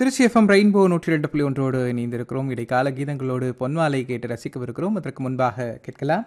Trichy FM rainbow 102.1 இணைந்திருக்கிறோம். இடைக்கால கீதங்களோடு பொன்மாலை கேட்டு ரசிக்கவிருக்கிறோம். அதற்கு முன்பாக கேட்கலாம்.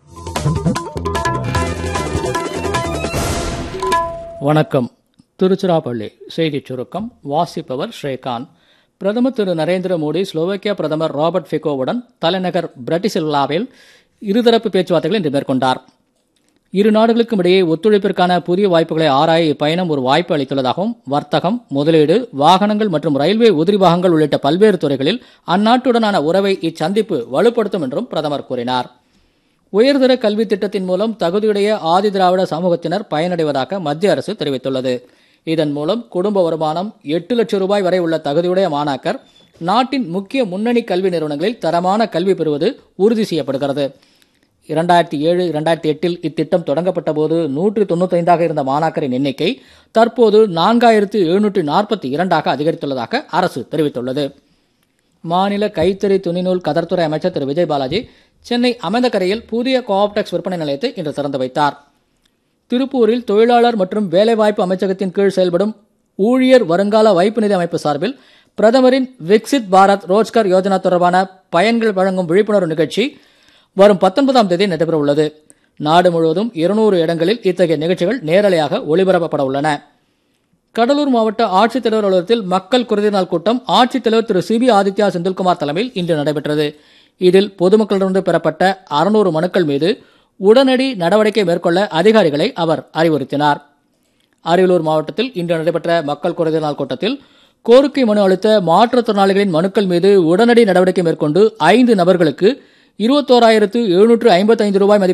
வணக்கம். திருச்சிராப்பள்ளி செய்திச் சுருக்கம் வாசிப்பவர் ஸ்ரீகாந்த். பிரதமர் திரு நரேந்திர மோடி ஸ்லோவேக்கியா பிரதமர் ராபர்ட் ஃபிகோவுடன் தலைநகர் பிரட்டிஸ்லாவில் இருதரப்பு பேச்சுவார்த்தைகளை இன்று மேற்கொண்டார். இரு நாடுகளுக்கும் இடையே ஒத்துழைப்பிற்கான புதிய வாய்ப்புகளை ஆராய இப்பயணம் ஒரு வாய்ப்பு அளித்துள்ளதாகவும் வர்த்தகம், முதலீடு, வாகனங்கள் மற்றும் ரயில்வே உதிரிபாகங்கள் உள்ளிட்ட பல்வேறு துறைகளில் அந்நாட்டுடனான உறவை இச்சந்திப்பு வலுப்படுத்தும் என்றும் பிரதமர் கூறினார். உயர்தர கல்வி திட்டத்தின் மூலம் தகுதியுடைய ஆதிதிராவிட சமூகத்தினர் பயனடைவதாக மத்திய அரசு தெரிவித்துள்ளது. இதன் மூலம் குடும்ப வருமானம் 8 லட்சம் ரூபாய் வரை உள்ள தகுதியுடைய மாணாக்கர் நாட்டின் முக்கிய முன்னணி கல்வி நிறுவனங்களில் தரமான கல்வி பெறுவது உறுதி செய்யப்படுகிறது. 2007-2008 இத்திட்டம் தொடங்கப்பட்ட போது 195 இருந்த மாணாக்கரின் எண்ணிக்கை தற்போது 4742 அதிகரித்துள்ளதாக அரசு தெரிவித்துள்ளது. மாநில கைத்தறி துணிநூல் கதர்துறை அமைச்சர் திரு விஜய் பாலாஜி சென்னை அமைந்தகரையில் புதிய கோஆப்டெக்ஸ் விற்பனை நிலையத்தை இன்று திறந்து வைத்தார். திருப்பூரில் தொழிலாளர் மற்றும் வேலைவாய்ப்பு அமைச்சகத்தின் கீழ் செயல்படும் ஊழியர் வருங்கால வைப்பு நிதி அமைப்பு சார்பில் பிரதமரின் விக்சித் பாரத் ரோஜ்கர் யோஜனா தொடர்பான பயன்கள் வழங்கும் விழிப்புணர்வு நிகழ்ச்சி வரும் 19ஆம் தேதி நடைபெற உள்ளது. நாடு முழுவதும் 200 இடங்களில் இத்தகைய நிகழ்ச்சிகள் நேரலையாக ஒளிபரப்பப்பட உள்ளன. கடலூர் மாவட்ட ஆட்சித்தலைவர் அலுவலகத்தில் மக்கள் குறைதீர் நாள் கூட்டம் ஆட்சித்தலைவர் திரு சிபி ஆதித்யா செந்தில்குமார் தலைமையில் இன்று நடைபெற்றது. இதில் பொதுமக்களிடமிருந்து பெறப்பட்ட 600 மனுக்கள் மீது உடனடி நடவடிக்கை மேற்கொள்ள அதிகாரிகளை அவர் அறிவுறுத்தினார். அரியலூர் மாவட்டத்தில் இன்று நடைபெற்ற மக்கள் குறைதீர் நாள் கூட்டத்தில் கோரிக்கை மனு அளித்த மாற்றுத்திறனாளிகளின் மனுக்கள் மீது உடனடி நடவடிக்கை மேற்கொண்டு 5 நபர்களுக்கு 21,755 ரூபாய்